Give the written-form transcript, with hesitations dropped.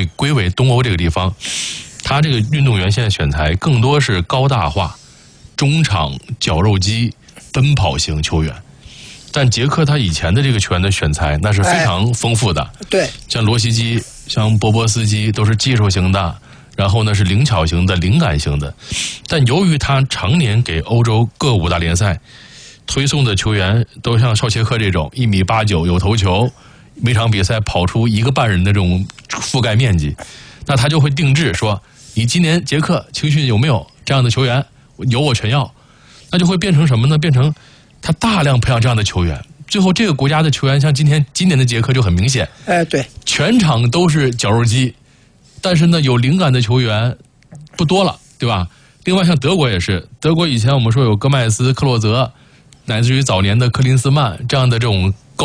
归为东欧这个地方。他这个运动员现在选材更多是高大化、中场绞肉机、奔跑型球员。但捷克他以前的这个球员的选材那是非常丰富的， 对， 像罗西基、像波波斯基都是技术型的，然后呢是灵巧型的、灵感型的。但由于他常年给欧洲各5大联赛推送的球员都像绍切克这种1.89米有头球，每场比赛跑出1个半人的这种覆盖面积，那他就会定制说，你今年捷克青训有没有这样的球员？有，我全要。那就会变成什么呢？变成他大量培养这样的球员，最后这个国家的球员，像今年的捷克就很明显， 对， 全场都是绞肉机，但是呢，有灵感的球员不多了，对吧？另外，像德国也是，德国以前我们说有戈麦斯、克洛泽，乃至于早年的克林斯曼这样的这种